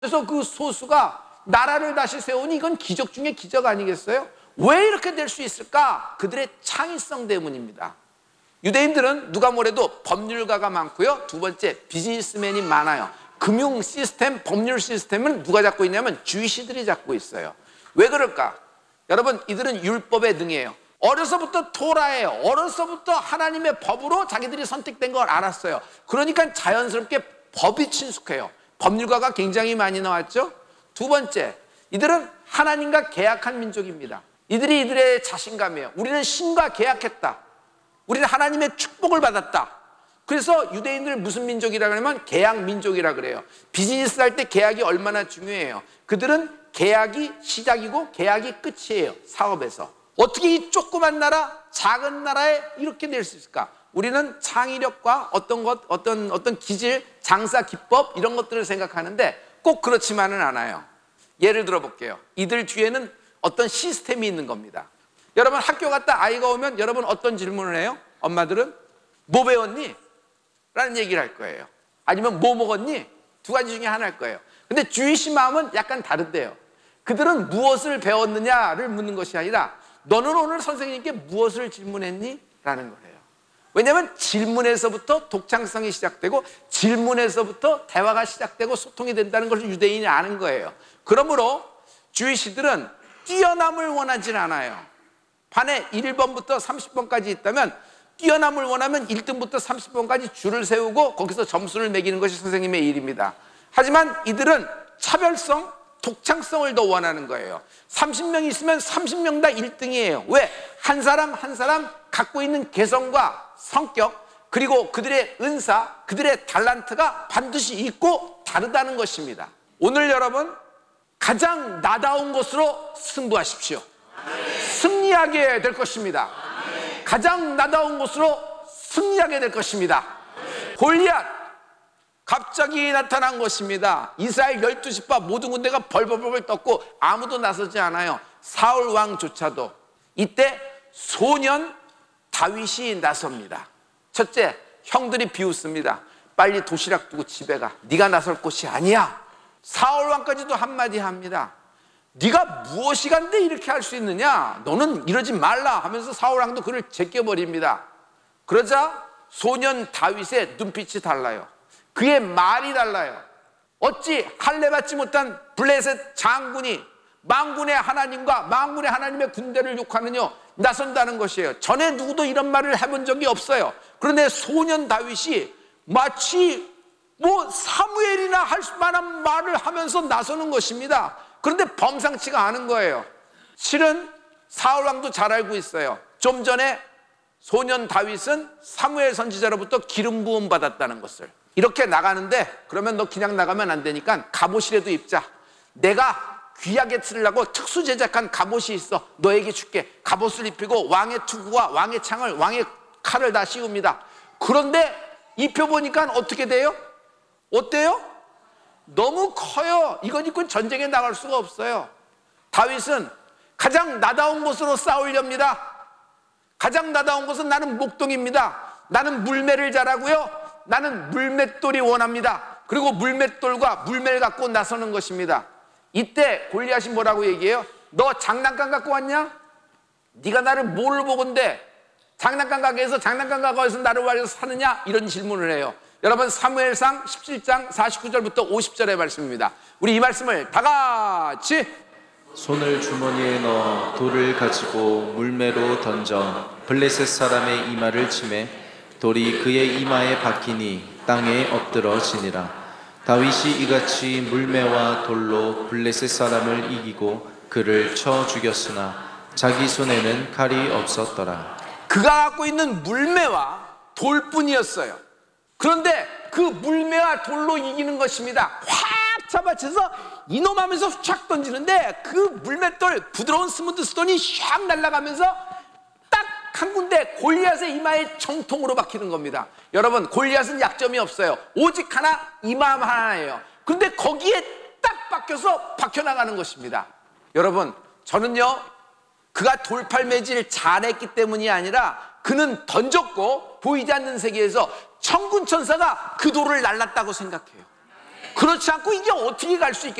그래서 그 소수가 나라를 다시 세우니 이건 기적 중에 기적 아니겠어요? 왜 이렇게 될 수 있을까? 그들의 창의성 때문입니다. 유대인들은 누가 뭐래도 법률가가 많고요. 두 번째, 비즈니스맨이 많아요. 금융 시스템, 법률 시스템은 누가 잡고 있냐면 주이시들이 잡고 있어요. 왜 그럴까? 여러분, 이들은 율법에 능해요. 어려서부터 토라예요. 어려서부터 하나님의 법으로 자기들이 선택된 걸 알았어요. 그러니까 자연스럽게 법이 친숙해요. 법률가가 굉장히 많이 나왔죠. 두 번째, 이들은 하나님과 계약한 민족입니다. 이들이 이들의 자신감이에요. 우리는 신과 계약했다. 우리는 하나님의 축복을 받았다. 그래서 유대인들 무슨 민족이라 그러면 계약 민족이라 그래요. 비즈니스 할 때 계약이 얼마나 중요해요. 그들은 계약이 시작이고 계약이 끝이에요. 사업에서. 어떻게 이 조그만 나라, 작은 나라에 이렇게 될 수 있을까? 우리는 창의력과 어떤 기질, 장사 기법 이런 것들을 생각하는데 꼭 그렇지만은 않아요. 예를 들어 볼게요. 이들 뒤에는 어떤 시스템이 있는 겁니다. 여러분 학교 갔다 아이가 오면 여러분 어떤 질문을 해요? 엄마들은 뭐 배웠니? 라는 얘기를 할 거예요. 아니면 뭐 먹었니? 두 가지 중에 하나일 거예요. 근데 주이시 마음은 약간 다른데요. 그들은 무엇을 배웠느냐를 묻는 것이 아니라 너는 오늘 선생님께 무엇을 질문했니? 라는 거예요. 왜냐하면 질문에서부터 독창성이 시작되고 질문에서부터 대화가 시작되고 소통이 된다는 것을 유대인이 아는 거예요. 그러므로 주이시들은 뛰어남을 원하진 않아요. 반에 1번부터 30번까지 있다면 뛰어남을 원하면 1등부터 30번까지 줄을 세우고 거기서 점수를 매기는 것이 선생님의 일입니다. 하지만 이들은 차별성, 독창성을 더 원하는 거예요. 30명 있으면 30명 다 1등이에요. 왜? 한 사람 한 사람 갖고 있는 개성과 성격 그리고 그들의 은사, 그들의 달란트가 반드시 있고 다르다는 것입니다. 오늘 여러분 가장 나다운 것으로 승부하십시오. 승리하게 될 것입니다. 가장 나다운 것으로 승리하게 될 것입니다. 골리앗 갑자기 나타난 것입니다. 이스라엘 12지파 모든 군대가 벌벌벌 떴고 아무도 나서지 않아요. 사울 왕조차도. 이때 소년 다윗이 나섭니다. 첫째, 형들이 비웃습니다. 빨리 도시락 두고 집에 가. 네가 나설 곳이 아니야. 사울 왕까지도 한마디 합니다. 네가 무엇이간데 이렇게 할 수 있느냐? 너는 이러지 말라 하면서 사울 왕도 그를 제껴버립니다. 그러자 소년 다윗의 눈빛이 달라요. 그의 말이 달라요. 어찌 할례 받지 못한 블레셋 장군이 만군의 하나님과 만군의 하나님의 군대를 욕하느냐? 나선다는 것이에요. 전에 누구도 이런 말을 해본 적이 없어요. 그런데 소년 다윗이 마치 사무엘이나 할 만한 말을 하면서 나서는 것입니다. 그런데 범상치가 않은 거예요. 실은 사울 왕도 잘 알고 있어요. 좀 전에 소년 다윗은 사무엘 선지자로부터 기름 부음 받았다는 것을. 이렇게 나가는데 그러면 너 그냥 나가면 안 되니까 갑옷이라도 입자. 내가 귀하게 쓰려고 특수 제작한 갑옷이 있어. 너에게 줄게. 갑옷을 입히고 왕의 투구와 왕의 창을 왕의 칼을 다 씌웁니다. 그런데 입혀보니까 어떻게 돼요? 어때요? 너무 커요. 이건 입고 전쟁에 나갈 수가 없어요. 다윗은 가장 나다운 곳으로 싸우렵니다. 가장 나다운 곳은 나는 목동입니다. 나는 물매를 잘하고요. 나는 물맷돌이 원합니다. 그리고 물맷돌과 물매를 갖고 나서는 것입니다. 이때 골리앗이 뭐라고 얘기해요? 너 장난감 갖고 왔냐? 네가 나를 뭘 보건데 장난감 가게에서 장난감 가게에서 나를 와서 사느냐? 이런 질문을 해요. 여러분 사무엘상 17장 49절부터 50절의 말씀입니다. 우리 이 말씀을 다 같이 손을 주머니에 넣어 돌을 가지고 물매로 던져 블레셋 사람의 이마를 치매 돌이 그의 이마에 박히니 땅에 엎드러지니라. 다윗이 이같이 물매와 돌로 블레셋 사람을 이기고 그를 쳐 죽였으나 자기 손에는 칼이 없었더라. 그가 갖고 있는 물매와 돌뿐이었어요. 그런데 그 물매와 돌로 이기는 것입니다. 확 잡아채서 이놈 하면서 촥 던지는데 그 물맷돌 부드러운 스무드 스톤이 샥 날아가면서 딱 한 군데 골리앗의 이마에 정통으로 박히는 겁니다. 여러분 골리앗은 약점이 없어요. 오직 하나 이마 하나예요. 그런데 거기에 딱 박혀서 박혀나가는 것입니다. 여러분 저는요 그가 돌팔매질 잘했기 때문이 아니라 그는 던졌고 보이지 않는 세계에서 천군천사가 그 돌을 날랐다고 생각해요. 그렇지 않고 이게 어떻게 갈 수 있겠어요?